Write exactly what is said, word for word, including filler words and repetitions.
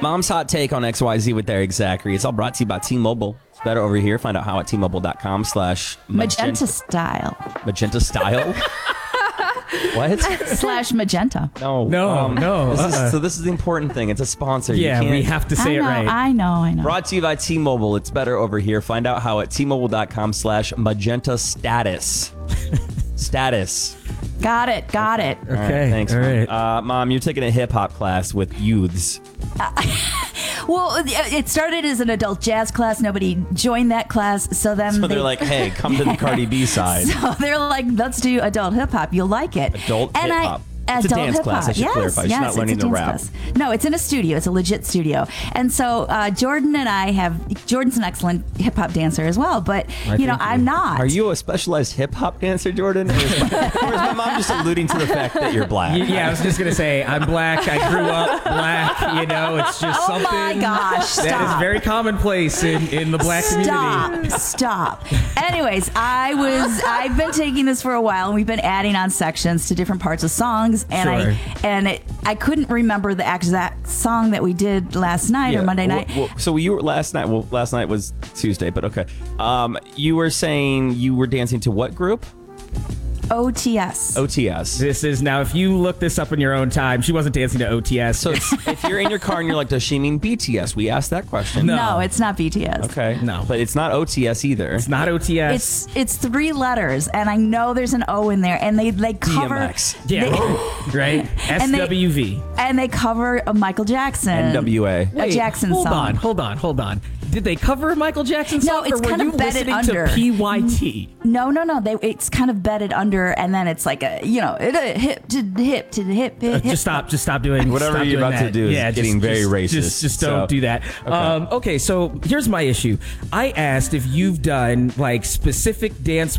Mom's Hot Take on X Y Z with Eric Zachary. It's all brought to you by T-Mobile. It's better over here. Find out how at T-Mobile.com slash Magenta style. Magenta style? What? Slash magenta. No. No, um, no, This is, uh-uh. so this is the important thing. It's a sponsor. Yeah, you can't, we have to say I it know, right. I know, I know. Brought to you by T-Mobile. It's better over here. Find out how at T-Mobile.com slash magenta status. Status. Got it, got it. All right, Okay, thanks, all Mom. right. Uh, Mom, you're taking a hip-hop class with youths. Well, it started as an adult jazz class. Nobody joined that class. So then So they, they're like, hey, come to the Cardi B side. So they're like, let's do adult hip hop. You'll like it. Adult and hip-hop. I, It's a adult dance hip-hop. class, I should yes, clarify. She's yes, not it's learning a to dance rap. class. No, it's in a studio. It's a legit studio. And so uh, Jordan and I have, Jordan's an excellent hip hop dancer as well, but I you know, think you- I'm not. Are you a specialized hip-hop dancer, Jordan? Or is, or is my mom just alluding to the fact that you're black? Y- Yeah, I was just gonna say I'm black. I grew up black. You know, it's just Oh something my gosh, that is stop. very commonplace in, in the black Stop, community. stop. Anyways, I was I've been taking this for a while, and we've been adding on sections to different parts of songs, and Sure. I and it, I couldn't remember the exact song that we did last night Yeah. or Monday Well, night. well, so you were last night. Well, last night was Tuesday, but okay. Um, you were saying you were dancing to what group? O T S. O T S. This is now. If you look this up in your own time, she wasn't dancing to O T S. So it's, if you're in your car and you're like, does she mean B T S? We asked that question. No. No, it's not B T S. Okay. No. But it's not O T S either. it's not O T S. It's it's three letters, and I know there's an O in there, and they they cover D M X. yeah, they- right. S And they- W V. and they cover a Michael Jackson. N W A. A Jackson hold song. on, hold on, hold on. Did they cover a Michael Jackson No, song, it's or were kind of you bedded listening under. to P Y T? No, no, no. They it's kind of bedded under, and then it's like a you know it, a hip to the hip to the hip. hip Uh, just stop. Just stop doing Whatever stop you're doing about to that. do is yeah, getting just, very just, racist, Just, just don't so- do that. Okay. Um, okay, so here's my issue. I asked if you've done like specific dance